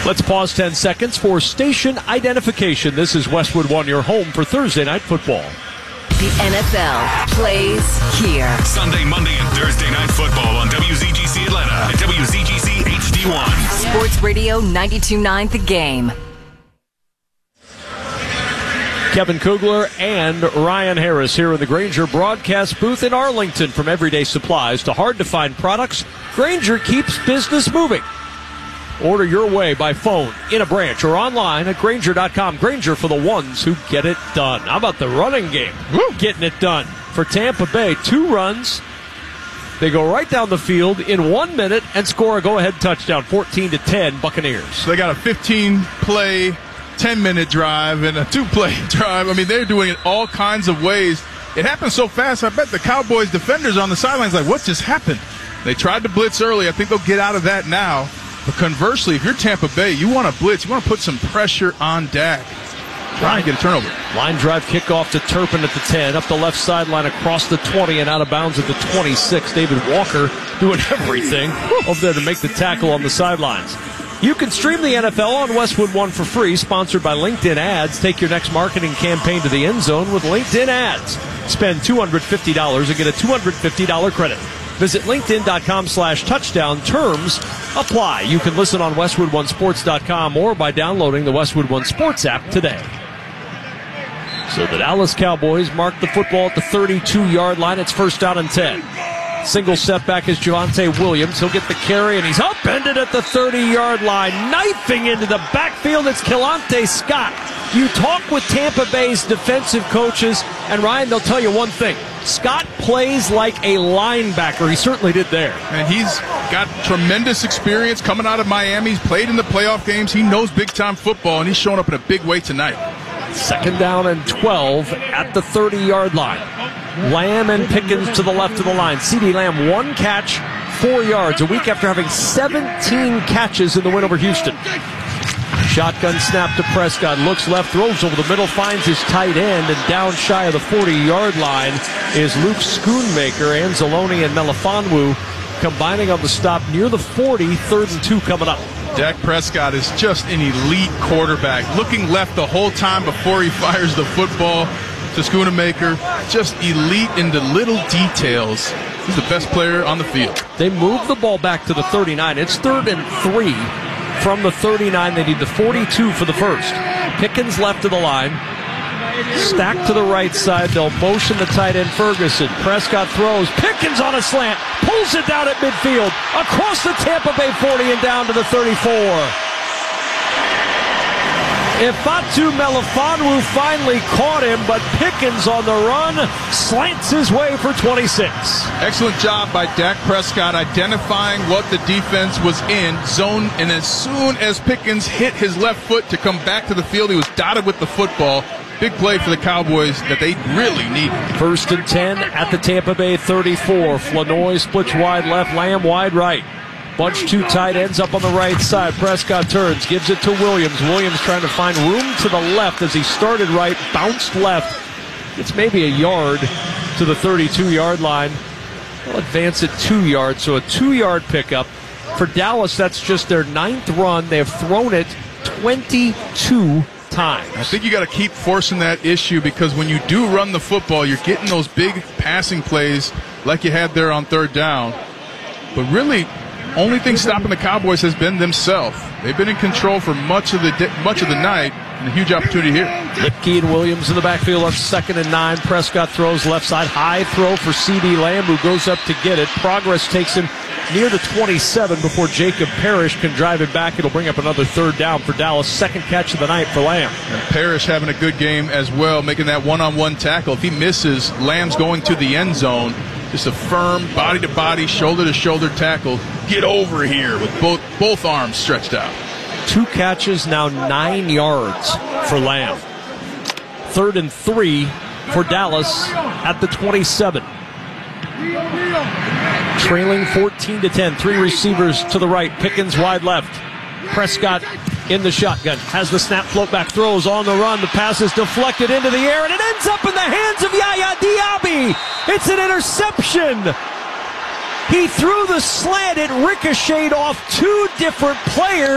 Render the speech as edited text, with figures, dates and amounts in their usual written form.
Let's pause 10 seconds for station identification. This is Westwood One, your home for Thursday Night Football. The NFL plays here. Sunday, Monday, and Thursday Night Football on WZGC Atlanta and WZGC HD1. Sports Radio 92.9 The Game. Kevin Kugler and Ryan Harris here in the Grainger broadcast booth in Arlington. From everyday supplies to hard-to-find products, Grainger keeps business moving. Order your way by phone, in a branch, or online at Grainger.com. Grainger, for the ones who get it done. How about the running game? Getting it done. For Tampa Bay, 2 runs. They go right down the field in 1 minute and score a go-ahead touchdown, 14-10 Buccaneers. So they got a 15-play, 10-minute drive and a 2-play drive. I mean, they're doing it all kinds of ways. It happened so fast, I bet the Cowboys defenders on the sidelines like, what just happened? They tried to blitz early. I think they'll get out of that now. But conversely, if you're Tampa Bay, you want to blitz. You want to put some pressure on Dak. Trying to get a turnover. Line drive kickoff to Turpin at the 10, up the left sideline across the 20 and out of bounds at the 26. David Walker doing everything over there to make the tackle on the sidelines. You can stream the NFL on Westwood One for free, sponsored by LinkedIn Ads. Take your next marketing campaign to the end zone with LinkedIn Ads. Spend $250 and get a $250 credit. Visit LinkedIn.com/touchdown. Terms apply. You can listen on WestwoodOneSports.com or by downloading the Westwood One Sports app today. So the Dallas Cowboys mark the football at the 32-yard line. It's first down and 10. Single setback is Javonte Williams. He'll get the carry, and he's upended at the 30-yard line. Knifing into the backfield, it's Keontae Scott. You talk with Tampa Bay's defensive coaches, and Ryan, they'll tell you one thing. Scott plays like a linebacker. He certainly did there. And he's got tremendous experience coming out of Miami. He's played in the playoff games. He knows big-time football, and he's showing up in a big way tonight. Second down and 12 at the 30-yard line. Lamb and Pickens to the left of the line. CeeDee Lamb, 1 catch, 4 yards, a week after having 17 catches in the win over Houston. Shotgun snap to Prescott, looks left, throws over the middle, finds his tight end, and down shy of the 40-yard line is Luke Schoonmaker. Anzalone and Melifonwu combining on the stop near the 40, 3rd and 2 coming up. Dak Prescott is just an elite quarterback, looking left the whole time before he fires the football to Schoonmaker. Just elite in the little details. He's the best player on the field. They move the ball back to the 39. It's 3rd and 3 from the 39. They need the 42 for the first. Pickens left of the line. Stacked to the right side. They'll motion the tight end Ferguson. Prescott throws. Pickens on a slant. Pulls it down at midfield. Across the Tampa Bay 40 and down to the 34. Ifeatu Melifonwu finally caught him, but Pickens on the run slants his way for 26. Excellent job by Dak Prescott identifying what the defense was in zone, and as soon as Pickens hit his left foot to come back to the field, he was dotted with the football. Big play for the Cowboys that they really need. 1st and 10 at the Tampa Bay 34. Flanoy splits wide left, Lamb wide right. Bunch 2 tight ends up on the right side. Prescott turns, gives it to Williams. Williams trying to find room to the left as he started right, bounced left. It's maybe a yard to the 32-yard line. They'll advance it 2 yards, so a 2-yard pickup. For Dallas, that's just their 9th run. They have thrown it 22 times. I think you got to keep forcing that issue, because when you do run the football, you're getting those big passing plays like you had there on 3rd down. But really, only thing stopping the Cowboys has been themselves. They've been in control for much of the night, and a huge opportunity here. Lipke and Williams in the backfield on 2nd and 9. Prescott throws left side. High throw for CeeDee Lamb, who goes up to get it. Progress takes him near the 27 before Jacob Parrish can drive it back. It'll bring up another 3rd down for Dallas. 2nd catch of the night for Lamb. And Parrish having a good game as well, making that one-on-one tackle. If he misses, Lamb's going to the end zone. Just a firm body-to-body, shoulder-to-shoulder tackle. Get over here with both arms stretched out. 2 catches, now 9 yards for Lamb. 3rd and 3 for Dallas at the 27. Trailing 14-10. 3 receivers to the right. Pickens wide left. Prescott in the shotgun. Has the snap, float back, throws on the run. The pass is deflected into the air, and it ends up in the hands of Yaya Diaby. It's an interception. He threw the slant. It ricocheted off 2 different players.